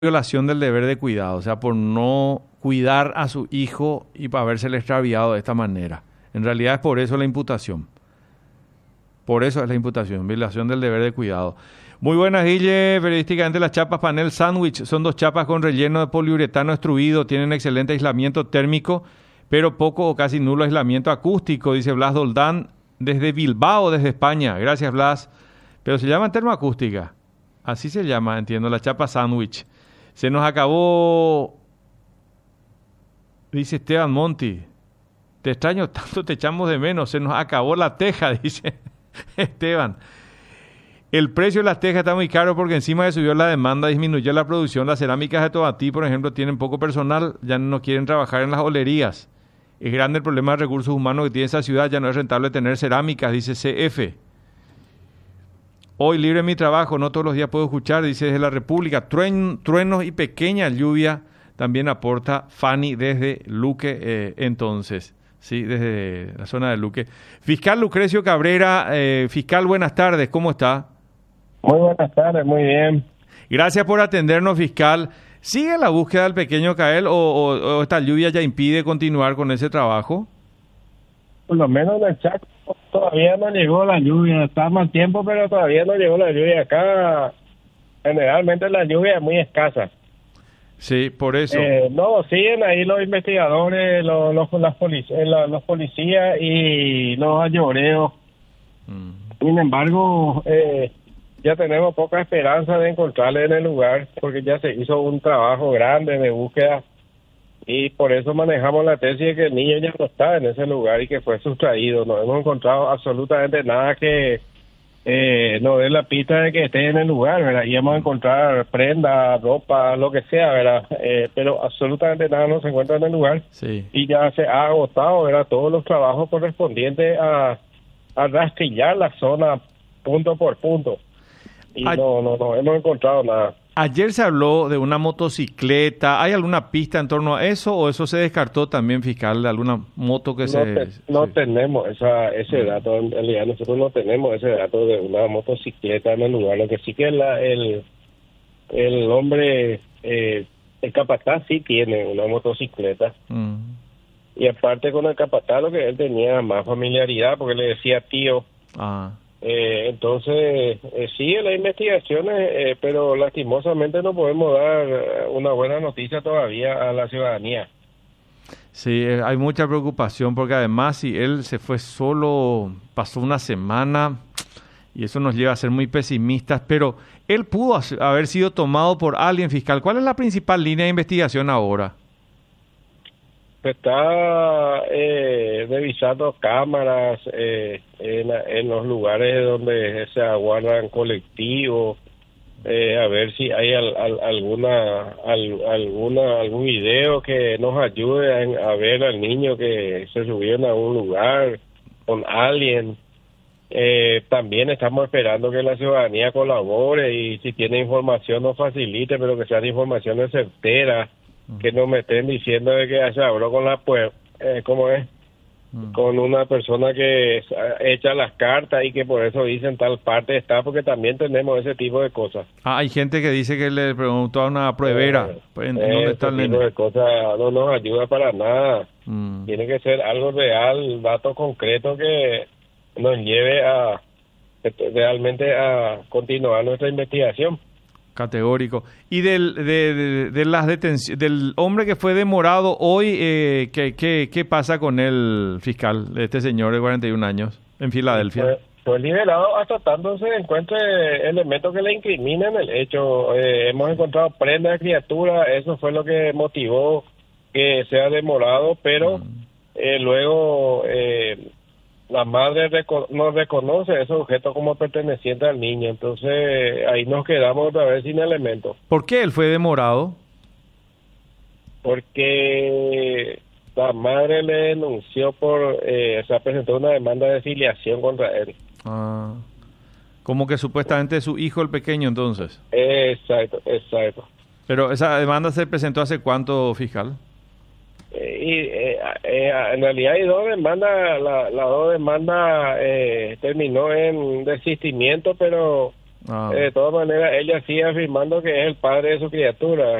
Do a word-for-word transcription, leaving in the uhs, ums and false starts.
violación del deber de cuidado, o sea, por no cuidar a su hijo y para habérsele extraviado de esta manera. En realidad es por eso la imputación. Por eso es la imputación, violación del deber de cuidado. Muy buenas, Guille. Periodísticamente las chapas panel sándwich son dos chapas con relleno de poliuretano extruido, tienen excelente aislamiento térmico, pero poco o casi nulo aislamiento acústico, dice Blas Doldán desde Bilbao, desde España. Gracias, Blas. Pero se llama termoacústica. Así se llama, entiendo, la chapa sándwich. Se nos acabó, dice Esteban Monti. Te extraño tanto, te echamos de menos. Se nos acabó la teja, dice Esteban. El precio de las tejas está muy caro porque encima de subió la demanda, disminuyó la producción. Las cerámicas de Tobatí, por ejemplo, tienen poco personal, ya no quieren trabajar en las olerías. Es grande el problema de recursos humanos que tiene esa ciudad, ya no es rentable tener cerámicas, dice C F. Hoy libre de mi trabajo, no todos los días puedo escuchar, dice desde la República. Truen, truenos y pequeña lluvia también aporta Fanny desde Luque, eh, entonces, sí, desde la zona de Luque. Fiscal Lucrecio Cabrera, eh, fiscal, buenas tardes, ¿cómo está? Muy buenas tardes, muy bien. Gracias por atendernos, fiscal. ¿Sigue la búsqueda del pequeño Cael o, o, o esta lluvia ya impide continuar con ese trabajo? Por lo menos en el Chaco todavía no llegó la lluvia, está más tiempo, pero todavía no llegó la lluvia. Acá generalmente la lluvia es muy escasa. Sí, por eso. Eh, no, siguen ahí los investigadores, los, los, las polic- eh, los, los policías y los ayoreos. Mm. Sin embargo, eh, ya tenemos poca esperanza de encontrarle en el lugar porque ya se hizo un trabajo grande de búsqueda. Y por eso manejamos la tesis de que el niño ya no está en ese lugar y que fue sustraído. No hemos encontrado absolutamente nada que eh, nos dé la pista de que esté en el lugar, ¿verdad? Íbamos a encontrar prenda, ropa, lo que sea, ¿verdad? Eh, pero absolutamente nada no se encuentra en el lugar. Sí. Y ya se ha agotado, ¿verdad? Todos los trabajos correspondientes a, a rastrillar la zona punto por punto. Y Ay. no, no, no hemos encontrado nada. Ayer se habló de una motocicleta. ¿Hay alguna pista en torno a eso o eso se descartó también, fiscal, de alguna moto que no se...? Te, no sí. tenemos esa, ese dato, en realidad nosotros no tenemos ese dato de una motocicleta en el lugar. Lo que sí que la, el, el hombre, eh, el capataz sí tiene una motocicleta. Mm. Y aparte con el capataz lo que él tenía más familiaridad porque le decía tío. Ah. Eh, entonces, eh, sigue las investigaciones, eh, pero lastimosamente no podemos dar una buena noticia todavía a la ciudadanía. Sí, eh, hay mucha preocupación porque además si él se fue solo, pasó una semana y eso nos lleva a ser muy pesimistas, pero él pudo haber sido tomado por alguien, fiscal. ¿Cuál es la principal línea de investigación ahora? Está eh, revisando cámaras eh, en, en los lugares donde se aguardan colectivos, eh, a ver si hay al, al, alguna al, alguna algún video que nos ayude a, a ver al niño que se subieron a un lugar con alguien. Eh, también estamos esperando que la ciudadanía colabore y si tiene información nos facilite, pero que sean informaciones certeras. Que no me estén diciendo de que se habló con la pues eh, ¿cómo es? Mm. Con una persona que echa las cartas y que por eso dicen tal parte está, porque también tenemos ese tipo de cosas. Ah, hay gente que dice que le preguntó a una pruebera eh, ¿en dónde está el nene? Ese tipo de cosas no nos ayuda para nada. Mm. Tiene que ser algo real, datos concretos que nos lleve a realmente a continuar nuestra investigación. Categórico. Y del de, de, de las detenciones del hombre que fue demorado hoy, eh, ¿qué, qué, ¿qué pasa con el fiscal, este señor de cuarenta y un años en Filadelfia? Fue, fue liberado hasta tanto se encuentre elementos que le incriminen el hecho. Eh, hemos encontrado prenda de criatura, eso fue lo que motivó que sea demorado, pero mm. eh, luego eh, la madre reco- no reconoce ese objeto como perteneciente al niño, entonces ahí nos quedamos otra vez sin elementos. ¿Por qué él fue demorado? Porque la madre le denunció por, eh, o sea, presentó una demanda de filiación contra él. Ah, como que supuestamente es su hijo el pequeño entonces. Exacto, exacto. Pero esa demanda se presentó hace cuánto, fiscal? Eh, y eh, eh, en realidad hay dos demandas, la, la dos demandas eh, terminó en desistimiento, pero Ah. Eh, de todas maneras, ella sigue afirmando que es el padre de su criatura.